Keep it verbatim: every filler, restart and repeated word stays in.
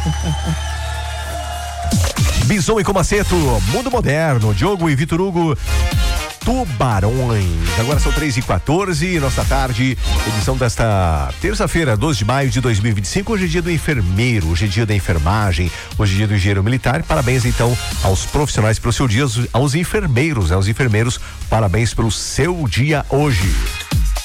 Bison e Comaceto, Mundo Moderno, Diogo e Vitor Hugo, Tubarões. Agora são três e quatorze, nossa tarde, edição desta terça-feira, doze de maio de dois mil e vinte e cinco. Hoje é dia do enfermeiro, hoje é dia da enfermagem, hoje é dia do engenheiro militar. Parabéns então aos profissionais pelo seu dia, aos enfermeiros, aos enfermeiros, parabéns pelo seu dia hoje.